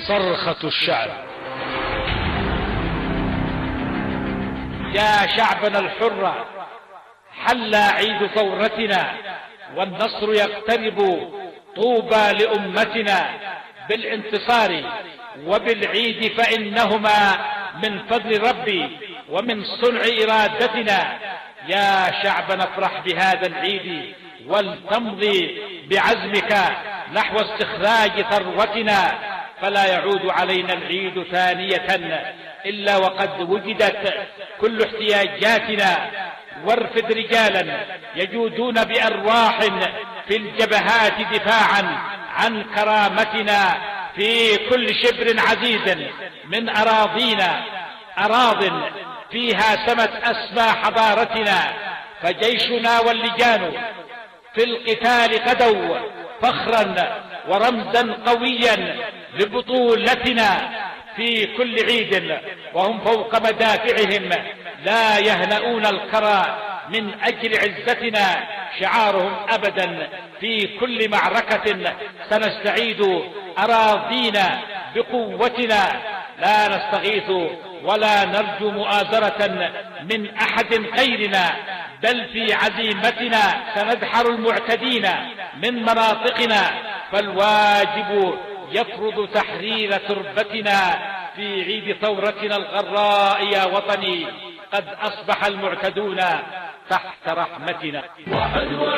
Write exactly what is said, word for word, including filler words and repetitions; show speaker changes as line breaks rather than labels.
صرخة الشعب.
يا شعبنا الحر، حل عيد ثورتنا والنصر يقترب، طوبى لأمتنا بالانتصار وبالعيد، فإنهما من فضل ربي ومن صنع إرادتنا. يا شعبنا افرح بهذا العيد ولتمضي بعزمك نحو استخراج ثروتنا، فلا يعود علينا العيد ثانية إلا وقد وجدت كل احتياجاتنا. وارفد رجالا يجودون بأرواح في الجبهات دفاعا عن كرامتنا في كل شبر عزيز من أراضينا، أراض فيها سمت أسمى حضارتنا، فجيشنا واللجان في القتال غدوا فخرا ورمزا قويا لبطولتنا في كل عيد، وهم فوق مدافعهم لا يهنؤون الكرى من أجل عزتنا. شعارهم أبدا في كل معركة سنستعيد أراضينا بقوتنا، لا نستغيث ولا نرجو مؤازرة من أحد غيرنا، بل في عزيمتنا سندحر المعتدين من مناطقنا، فالواجب يفرض تحرير تربتنا في عيد ثورتنا الغراء. يا وطني، قد أصبح المعتدون تحت رحمتنا.